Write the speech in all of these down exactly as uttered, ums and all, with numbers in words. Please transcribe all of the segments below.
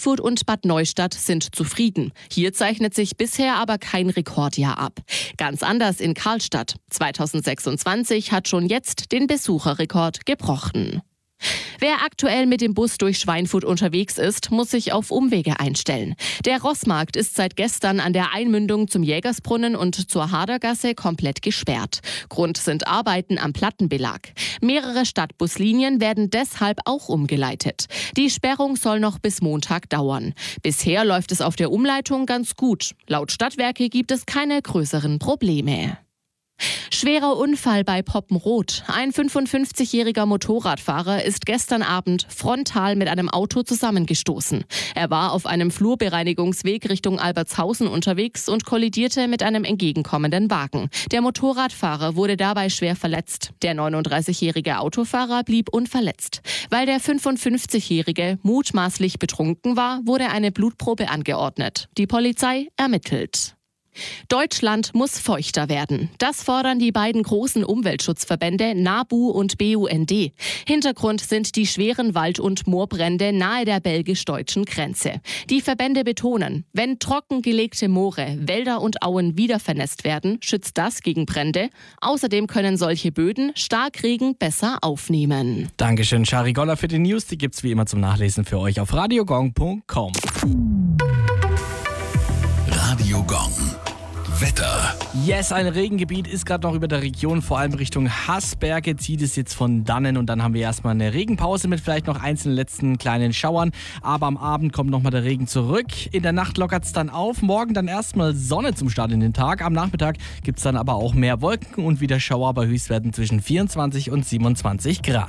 Schweinfurt und Bad Neustadt sind zufrieden. Hier zeichnet sich bisher aber kein Rekordjahr ab. Ganz anders in Karlstadt. zweitausendsechsundzwanzig hat schon jetzt den Besucherrekord gebrochen. Wer aktuell mit dem Bus durch Schweinfurt unterwegs ist, muss sich auf Umwege einstellen. Der Rossmarkt ist seit gestern an der Einmündung zum Jägersbrunnen und zur Hadergasse komplett gesperrt. Grund sind Arbeiten am Plattenbelag. Mehrere Stadtbuslinien werden deshalb auch umgeleitet. Die Sperrung soll noch bis Montag dauern. Bisher läuft es auf der Umleitung ganz gut. Laut Stadtwerke gibt es keine größeren Probleme. Schwerer Unfall bei Poppenrot. Ein fünfundfünfzigjähriger Motorradfahrer ist gestern Abend frontal mit einem Auto zusammengestoßen. Er war auf einem Flurbereinigungsweg Richtung Albertshausen unterwegs und kollidierte mit einem entgegenkommenden Wagen. Der Motorradfahrer wurde dabei schwer verletzt. Der neununddreißigjährige Autofahrer blieb unverletzt. Weil der fünfundfünfzigjährige mutmaßlich betrunken war, wurde eine Blutprobe angeordnet. Die Polizei ermittelt. Deutschland muss feuchter werden. Das fordern die beiden großen Umweltschutzverbände NABU und B U N D. Hintergrund sind die schweren Wald- und Moorbrände nahe der belgisch-deutschen Grenze. Die Verbände betonen, wenn trockengelegte Moore, Wälder und Auen wieder vernässt werden, schützt das gegen Brände. Außerdem können solche Böden Starkregen besser aufnehmen. Dankeschön, Shari Goller, für die News. Die gibt's wie immer zum Nachlesen für euch auf radiogong punkt com. Radio Gong. Wetter. Yes, ein Regengebiet ist gerade noch über der Region, vor allem Richtung Haßberge zieht es jetzt von dannen und dann haben wir erstmal eine Regenpause mit vielleicht noch einzelnen letzten kleinen Schauern, aber am Abend kommt nochmal der Regen zurück. In der Nacht lockert es dann auf, morgen dann erstmal Sonne zum Start in den Tag, am Nachmittag gibt es dann aber auch mehr Wolken und wieder Schauer bei Höchstwerten zwischen vierundzwanzig und siebenundzwanzig Grad.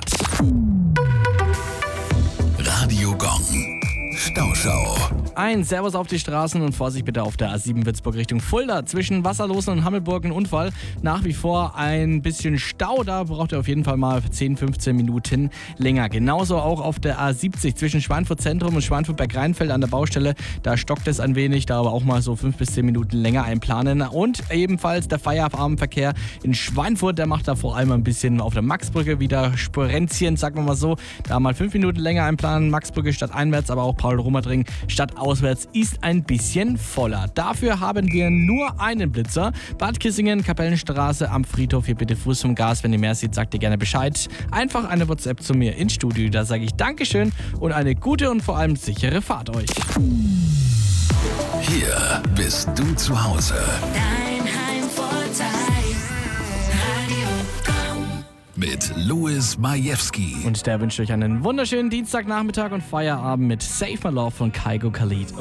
Radio Gong. Stauschau. Ein Servus auf die Straßen und Vorsicht bitte auf der A sieben Würzburg Richtung Fulda. Zwischen Wasserlosen und Hammelburg ein Unfall. Nach wie vor ein bisschen Stau. Da braucht ihr auf jeden Fall mal zehn, fünfzehn Minuten länger. Genauso auch auf der A siebzig zwischen Schweinfurt Zentrum und Schweinfurt-Bergreinfeld an der Baustelle. Da stockt es ein wenig. Da aber auch mal so fünf bis zehn Minuten länger einplanen. Und ebenfalls der Feierabendverkehr in Schweinfurt. Der macht da vor allem ein bisschen auf der Maxbrücke wieder Sporenzchen, sagen wir mal so. Da mal fünf Minuten länger einplanen. Maxbrücke statt einwärts, aber auch Paul-Romer-Ring statt auswärts ist ein bisschen voller. Dafür haben wir nur einen Blitzer. Bad Kissingen, Kapellenstraße am Friedhof. Hier bitte Fuß vom Gas. Wenn ihr mehr seht, sagt ihr gerne Bescheid. Einfach eine WhatsApp zu mir ins Studio. Da sage ich Dankeschön und eine gute und vor allem sichere Fahrt euch. Hier bist du zu Hause. Dein Heimvorteil. Radio Gong. Mit Louis Majewski. Und der wünscht euch einen wunderschönen Dienstagnachmittag und Feierabend mit Save My Love von Kygo Khalid.